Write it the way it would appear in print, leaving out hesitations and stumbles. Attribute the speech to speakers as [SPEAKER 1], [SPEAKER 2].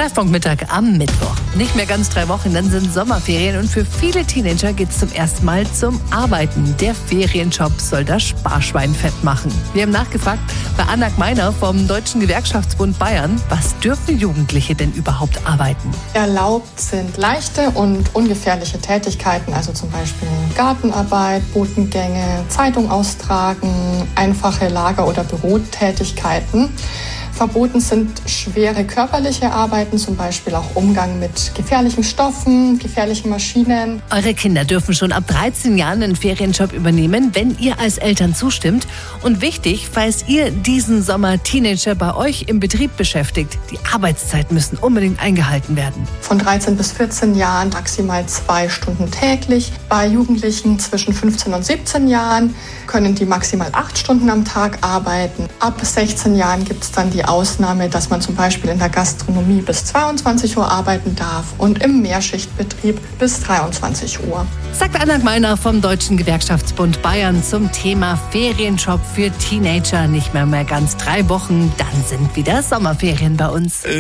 [SPEAKER 1] Treffpunktmittag am Mittwoch. Nicht mehr ganz 3 Wochen, dann sind Sommerferien und für viele Teenager geht es zum ersten Mal zum Arbeiten. Der Ferienjob soll das Sparschwein fett machen. Wir haben nachgefragt bei Anna Gmeiner vom Deutschen Gewerkschaftsbund Bayern, was dürfen Jugendliche denn überhaupt arbeiten?
[SPEAKER 2] Erlaubt sind leichte und ungefährliche Tätigkeiten, also zum Beispiel Gartenarbeit, Botengänge, Zeitung austragen, einfache Lager- oder Bürotätigkeiten. Verboten sind schwere körperliche Arbeiten, zum Beispiel auch Umgang mit gefährlichen Stoffen, gefährlichen Maschinen.
[SPEAKER 1] Eure Kinder dürfen schon ab 13 Jahren einen Ferienjob übernehmen, wenn ihr als Eltern zustimmt. Und wichtig, falls ihr diesen Sommer Teenager bei euch im Betrieb beschäftigt, die Arbeitszeiten müssen unbedingt eingehalten werden.
[SPEAKER 2] Von 13 bis 14 Jahren maximal 2 Stunden täglich. Bei Jugendlichen zwischen 15 und 17 Jahren können die maximal 8 Stunden am Tag arbeiten. Ab 16 Jahren gibt es dann die Ausnahme, dass man zum Beispiel in der Gastronomie bis 22 Uhr arbeiten darf und im Mehrschichtbetrieb bis 23 Uhr.
[SPEAKER 1] Sagt Anna Gmeiner vom Deutschen Gewerkschaftsbund Bayern zum Thema Ferienjob für Teenager. Nicht mehr ganz 3 Wochen, dann sind wieder Sommerferien bei uns.